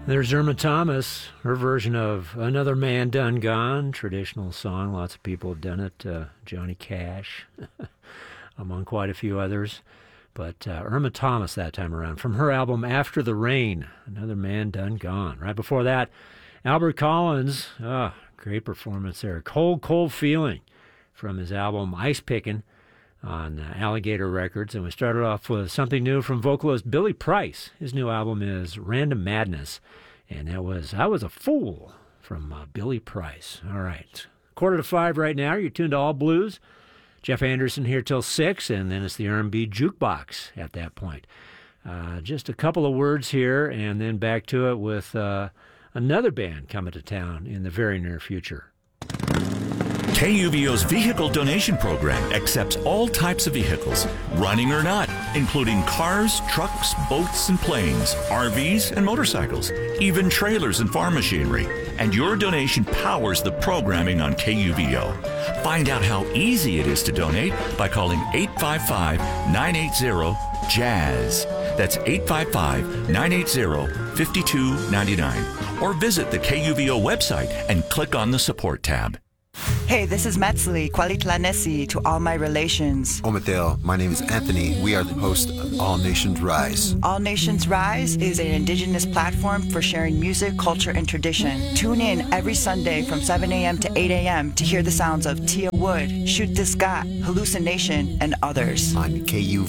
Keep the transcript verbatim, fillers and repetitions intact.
There's Irma Thomas, her version of Another Man Done Gone, traditional song. Lots of people have done it. Uh, Johnny Cash, among quite a few others. But uh, Irma Thomas that time around, from her album After the Rain, Another Man Done Gone. Right before that, Albert Collins, ah, great performance there. Cold, Cold Feeling, from his album Ice Pickin' on uh, Alligator Records. And we started off with something new from vocalist Billy Price. His new album is Random Madness. And that was I Was a Fool from uh, Billy Price. All right. Quarter to five right now. You're tuned to All Blues. Jeff Anderson here till six, and then it's the R and B Jukebox at that point. Uh, just a couple of words here, and then back to it with uh, another band coming to town in the very near future. K U V O's vehicle donation program accepts all types of vehicles, running or not, including cars, trucks, boats, and planes, R Vs, and motorcycles, even trailers and farm machinery. And your donation powers the programming on K U V O. Find out how easy it is to donate by calling eight five five, nine eight zero, JAZZ. That's eight five five, nine eight zero, five two nine nine. Or visit the K U V O website and click on the support tab. Hey, this is Metzli, Qualitlanesi to all my relations. Ometel, my name is Anthony. We are the host of All Nations Rise. All Nations Rise is an indigenous platform for sharing music, culture, and tradition. Tune in every Sunday from seven a.m. to eight a.m. to hear the sounds of Tia Wood, Shoot This Got, Hallucination, and others. On K U